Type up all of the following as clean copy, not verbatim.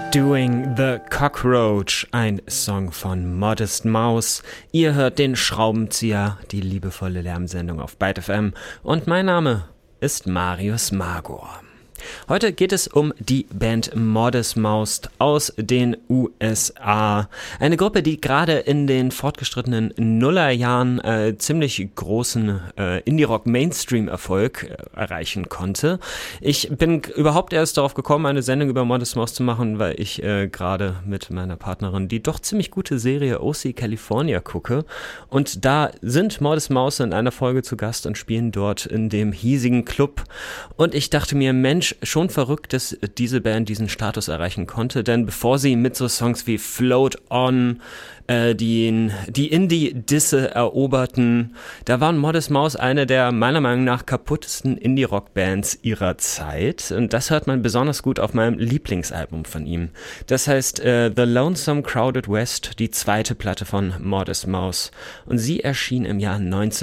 Doing the Cockroach, ein Song von Modest Mouse. Ihr hört den Schraubenzieher, die liebevolle Lärmsendung auf Byte FM. Und mein Name ist Marius Magor. Heute geht es um die Band Modest Mouse aus den USA. Eine Gruppe, die gerade in den fortgeschrittenen Nullerjahren ziemlich großen Indie-Rock-Mainstream-Erfolg erreichen konnte. Ich bin überhaupt erst darauf gekommen, eine Sendung über Modest Mouse zu machen, weil ich gerade mit meiner Partnerin die doch ziemlich gute Serie OC California gucke. Und da sind Modest Mouse in einer Folge zu Gast und spielen dort in dem hiesigen Club. Und ich dachte mir, Mensch, schon verrückt, dass diese Band diesen Status erreichen konnte, denn bevor sie mit so Songs wie Float On die Indie-Disse eroberten, da waren Modest Mouse eine der meiner Meinung nach kaputtesten Indie-Rock-Bands ihrer Zeit, und das hört man besonders gut auf meinem Lieblingsalbum von ihm. Das heißt The Lonesome Crowded West, die zweite Platte von Modest Mouse, und sie erschien im Jahr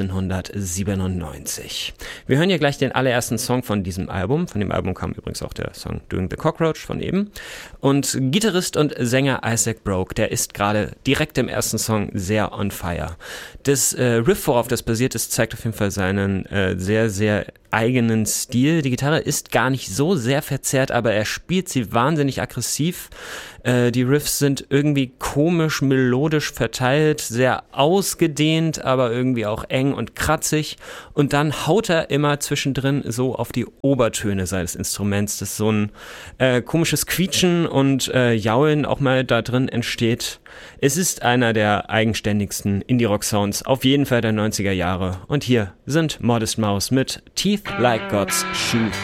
1997. Wir hören hier gleich den allerersten Song von diesem Album. Von dem Album kam übrigens auch der Song Doing the Cockroach von eben. Und Gitarrist und Sänger Isaac Broke, der ist gerade direkt im ersten Song sehr on fire. Das Riff, worauf das basiert ist, zeigt auf jeden Fall seinen sehr, sehr eigenen Stil. Die Gitarre ist gar nicht so sehr verzerrt, aber er spielt sie wahnsinnig aggressiv. Die Riffs sind irgendwie komisch, melodisch verteilt, sehr ausgedehnt, aber irgendwie auch eng und kratzig. Und dann haut er immer zwischendrin so auf die Obertöne seines Instruments, dass so ein komisches Quietschen und Jaulen auch mal da drin entsteht. Es ist einer der eigenständigsten Indie-Rock-Sounds, auf jeden Fall der 90er Jahre. Und hier sind Modest Mouse mit Teeth Like God's Shoe.